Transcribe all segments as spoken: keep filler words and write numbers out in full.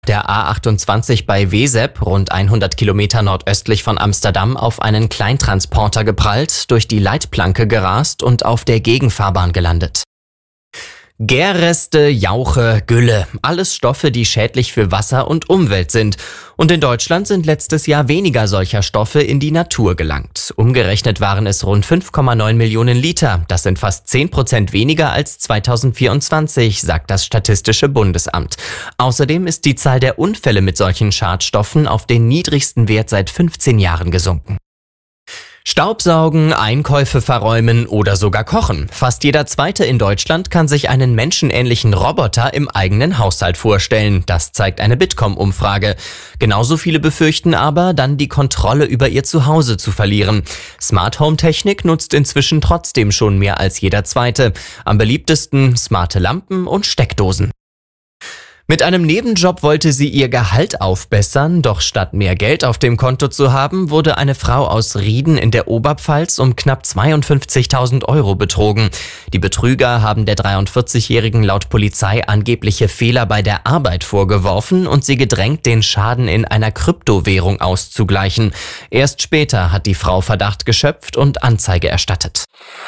Der A achtundzwanzig bei Wezep, rund hundert Kilometer nordöstlich von Amsterdam, auf einen Kleintransporter geprallt, durch die Leitplanke gerast und auf der Gegenfahrbahn gelandet. Gärreste, Jauche, Gülle, alles Stoffe, die schädlich für Wasser und Umwelt sind. Und in Deutschland sind letztes Jahr weniger solcher Stoffe in die Natur gelangt. Umgerechnet waren es rund fünf Komma neun Millionen Liter. Das sind fast zehn Prozent weniger als zweitausendvierundzwanzig, sagt das Statistische Bundesamt. Außerdem ist die Zahl der Unfälle mit solchen Schadstoffen auf den niedrigsten Wert seit fünfzehn Jahren gesunken. Staubsaugen, Einkäufe verräumen oder sogar kochen. Fast jeder Zweite in Deutschland kann sich einen menschenähnlichen Roboter im eigenen Haushalt vorstellen. Das zeigt eine Bitkom-Umfrage. Genauso viele befürchten aber, dann die Kontrolle über ihr Zuhause zu verlieren. Smart-Home-Technik nutzt inzwischen trotzdem schon mehr als jeder Zweite. Am beliebtesten smarte Lampen und Steckdosen. Mit einem Nebenjob wollte sie ihr Gehalt aufbessern, doch statt mehr Geld auf dem Konto zu haben, wurde eine Frau aus Rieden in der Oberpfalz um knapp zweiundfünfzigtausend Euro betrogen. Die Betrüger haben der dreiundvierzigjährigen laut Polizei angebliche Fehler bei der Arbeit vorgeworfen und sie gedrängt, den Schaden in einer Kryptowährung auszugleichen. Erst später hat die Frau Verdacht geschöpft und Anzeige erstattet.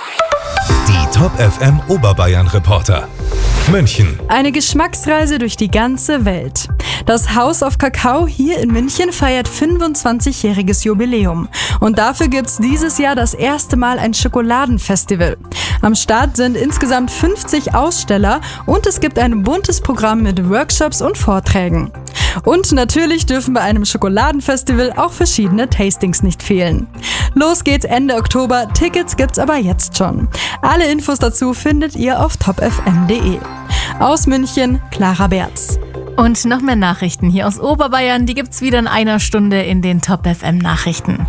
Die Top F M Oberbayern Reporter. München. Eine Geschmacksreise durch die ganze Welt. Das House of Kakao hier in München feiert fünfundzwanzigjähriges Jubiläum. Und dafür gibt's dieses Jahr das erste Mal ein Schokoladenfestival. Am Start sind insgesamt fünfzig Aussteller und es gibt ein buntes Programm mit Workshops und Vorträgen. Und natürlich dürfen bei einem Schokoladenfestival auch verschiedene Tastings nicht fehlen. Los geht's Ende Oktober, Tickets gibt's aber jetzt schon. Alle Infos dazu findet ihr auf top f m punkt d e. Aus München, Clara Berz. Und noch mehr Nachrichten hier aus Oberbayern, die gibt's wieder in einer Stunde in den Top F M Nachrichten.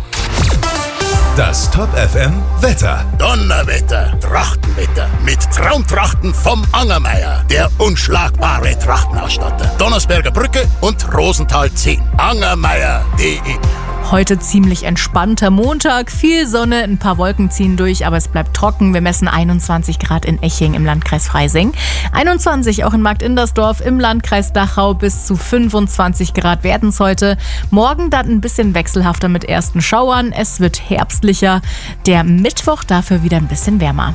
Das Top F M Wetter. Donnerwetter, Trachtenwetter mit Traumtrachten vom Angermeier, der unschlagbare Trachtenausstatter. Donnersberger Brücke und Rosenthal zehn. Angermeier punkt d e. Heute ziemlich entspannter Montag, viel Sonne, ein paar Wolken ziehen durch, aber es bleibt trocken. Wir messen einundzwanzig Grad in Eching im Landkreis Freising, einundzwanzig auch in Marktindersdorf im Landkreis Dachau, bis zu fünfundzwanzig Grad werden es heute. Morgen dann ein bisschen wechselhafter mit ersten Schauern, es wird herbstlicher, der Mittwoch dafür wieder ein bisschen wärmer.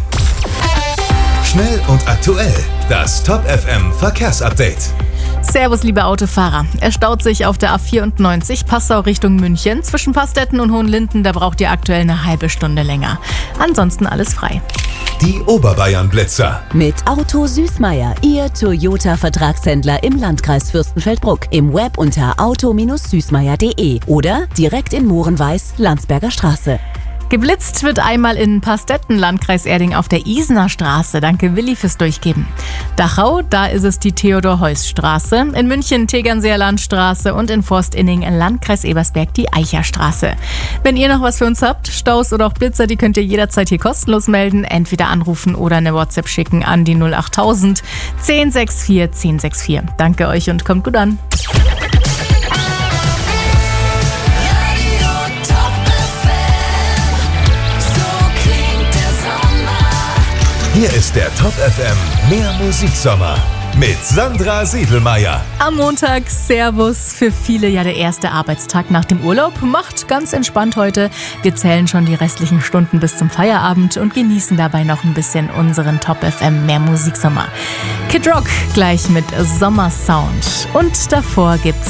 Schnell und aktuell, das Top F M Verkehrsupdate. Servus, liebe Autofahrer. Es staut sich auf der A vierundneunzig Passau Richtung München. Zwischen Pastetten und Hohenlinden, da braucht ihr aktuell eine halbe Stunde länger. Ansonsten alles frei. Die Oberbayern Blitzer. Mit Auto Süßmeier, Ihr Toyota-Vertragshändler im Landkreis Fürstenfeldbruck. Im Web unter auto süßmeier punkt d e oder direkt in Mohrenweiß, Landsberger Straße. Geblitzt wird einmal in Pastetten, Landkreis Erding, auf der Isener Straße. Danke, Willi, fürs Durchgeben. Dachau, da ist es die Theodor-Heuss-Straße. In München Tegernseer Landstraße und in Forstinning, Landkreis Ebersberg, die Eicherstraße. Wenn ihr noch was für uns habt, Staus oder auch Blitzer, die könnt ihr jederzeit hier kostenlos melden. Entweder anrufen oder eine WhatsApp schicken an die null achttausend zehn sechs vier zehn sechs vier. Danke euch und kommt gut an. Hier ist der Top F M Mehr Musiksommer mit Sandra Siedelmeier. Am Montag, Servus, für viele ja der erste Arbeitstag nach dem Urlaub. Macht ganz entspannt heute. Wir zählen schon die restlichen Stunden bis zum Feierabend und genießen dabei noch ein bisschen unseren Top F M Mehr Musiksommer. Kid Rock gleich mit Sommersound. Und davor gibt's